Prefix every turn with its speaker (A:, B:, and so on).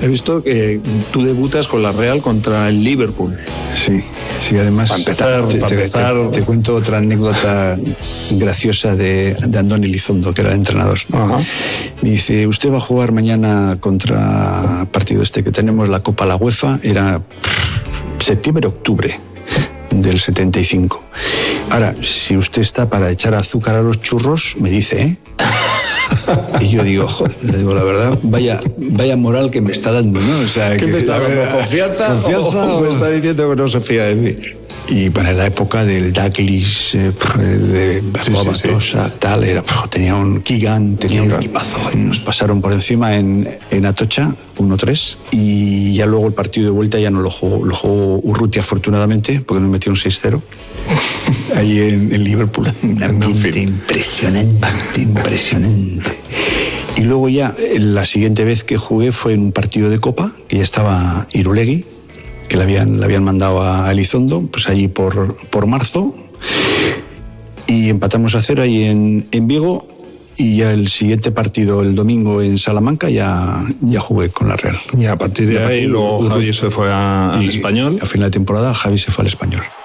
A: He visto que tú debutas con la Real contra el Liverpool.
B: Sí, además te cuento otra anécdota graciosa de Andoni Elizondo, que era el entrenador.
A: Ajá.
B: Me dice, usted va a jugar mañana contra partido que tenemos, la Copa la UEFA, era septiembre-octubre del 75. Ahora, si usted está para echar azúcar a los churros, me dice, ¿eh? Y yo digo, joder, le digo la verdad, vaya moral que me está dando, ¿no? O sea,
A: ¿qué me está dando? ¿Confianza o me está diciendo que no se fía de mí?
B: Y para la época del Douglas, de Batosa, tal, tenía un Keegan, tenía un equipazo. Y nos pasaron por encima en Atocha, 1-3. Y ya luego el partido de vuelta ya no lo jugó Urrutia, afortunadamente, porque nos metió un 6-0. Ahí en Liverpool. Un ambiente impresionante. Y luego ya, la siguiente vez que jugué fue en un partido de Copa, que ya estaba Irulegui, que le habían mandado a Elizondo, pues allí por marzo, y empatamos a 0 ahí en Vigo, y ya el siguiente partido, el domingo en Salamanca, ya jugué con la Real.
A: Y a partir de ahí, luego Javi se fue al Español.
B: A final de temporada, Javi se fue al Español.